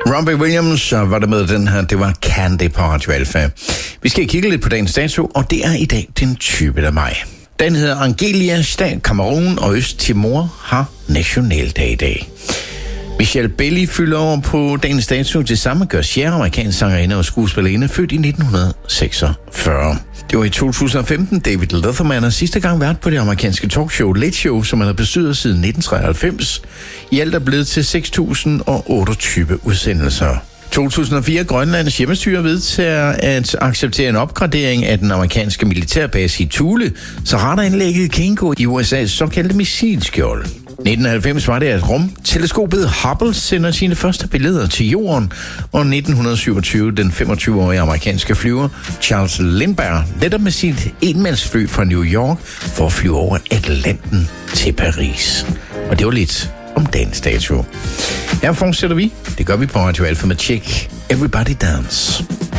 Robbie Williams var der med den her, det var Candy på Radio Alpha. Vi skal kigge lidt på dagens dato, og det er i dag den 20. maj. Den hedder Angelia, stat Kamerun og Øst-Timor har nationaldag i dag. Michelle Bailey fylder over på dagens dato. Det samme gør Cher, amerikansk sangerinde og skuespillerinde, født i 1946. Det var i 2015, David Letterman er sidste gang vært på det amerikanske talkshow Late Show, som han har bestyret siden 1993. I alt er blevet til 6.028 udsendelser. 2004 Grønlands hjemmestyre vedtager at acceptere en opgradering af den amerikanske militærbase i Thule, så radaranlægget kan indgå i USA's såkaldte missilskjold. 1990 var det, at rumteleskopet Hubble sender sine første billeder til jorden, og 1927 den 25-årige amerikanske flyver Charles Lindbergh letter med sit enmandsfly fra New York for at flyve over Atlanten til Paris. Og det var lidt om dagens dato. Her fortsætter vi. Det gør vi på Radio Alpha med Check Everybody Dance.